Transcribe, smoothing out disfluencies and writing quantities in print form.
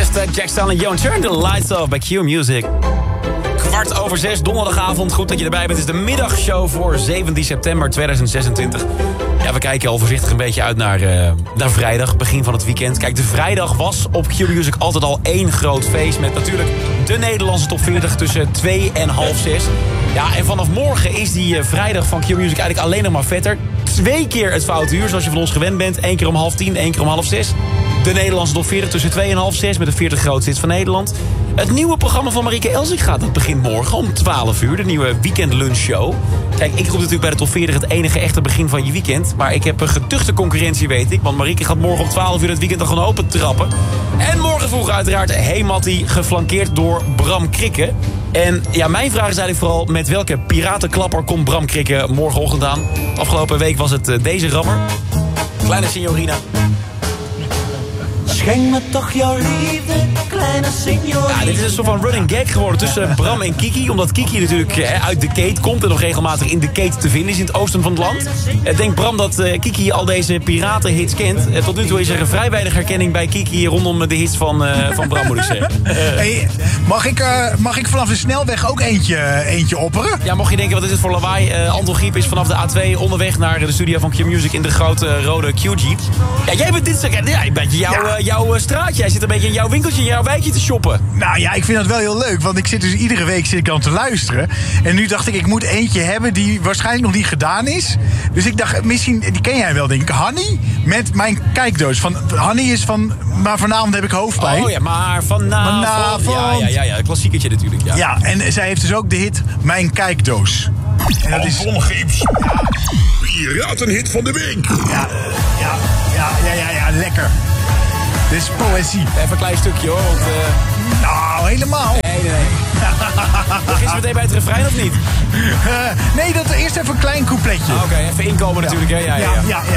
Echt, Jack Stalin, Yo, turn the lights off bij Q Music. 6:15, donderdagavond. Goed dat je erbij bent. Het is de middagshow voor 17 september 2026. Ja, we kijken al voorzichtig een beetje uit naar vrijdag, begin van het weekend. Kijk, de vrijdag was op Q Music altijd al één groot feest... met natuurlijk de Nederlandse top 40 tussen 2 en half 6. Ja, en vanaf morgen is die vrijdag van Q Music eigenlijk alleen nog maar vetter. 2 keer het foute uur, zoals je van ons gewend bent. 1 keer om 5:30, 1 keer om 5:30. De Nederlandse top 40 tussen 2 en half 6 met de 40 grootste hits van Nederland. Het nieuwe programma van Marieke Elsinga, dat begint morgen om 12 uur. De nieuwe Weekend Lunch Show. Kijk, ik roep natuurlijk bij de top 40 het enige echte begin van je weekend. Maar ik heb een geduchte concurrentie, weet ik. Want Marieke gaat morgen om 12 uur het weekend nog gewoon open trappen. En morgen vroeg uiteraard Hey Mattie, geflankeerd door Bram Krikke. En ja, mijn vraag is eigenlijk vooral... met welke piratenklapper komt Bram Krikke morgenochtend aan? Afgelopen week was het deze rammer. Kleine signorina. Schenk me toch jouw liefde, kleine signorina. Ja, dit is een soort van running gag geworden tussen Bram en Kiki. Omdat Kiki natuurlijk uit de Kate komt en nog regelmatig in de Kate te vinden is in het oosten van het land. Denkt Bram dat Kiki al deze piratenhits kent. Tot nu toe is er vrij weinig herkenning bij Kiki rondom de hits van Bram, moet ik zeggen. Hey, mag ik vanaf de snelweg ook eentje opperen? Ja, mocht je denken, wat is dit voor lawaai? Anton Giep is vanaf de A2 onderweg naar de studio van Q Music in de grote rode Q-Jeep. Ja, jij bent dit een beetje jouw straatje. Jij zit een beetje in jouw winkeltje, in jouw wijkje te shoppen. Nou ja, ik vind dat wel heel leuk. Want ik zit dus iedere week aan te luisteren. En nu dacht ik moet eentje hebben die waarschijnlijk nog niet gedaan is. Dus ik dacht, misschien, die ken jij wel, denk ik. Hanny met Mijn Kijkdoos. Hanny is van, maar vanavond heb ik hoofdpijn. Oh ja, maar vanavond. Ja, een klassiekertje natuurlijk. Ja, en zij heeft dus ook de hit Mijn Kijkdoos. En dat is Anton Gips. Piratenhit van de week. Ja, lekker. Dit is poëzie. Even een klein stukje hoor, want... Nou, helemaal. Nee. Begin je meteen bij het refrein of niet? Nee, eerst even een klein coupletje. Oké, even inkomen natuurlijk, hè? Ja.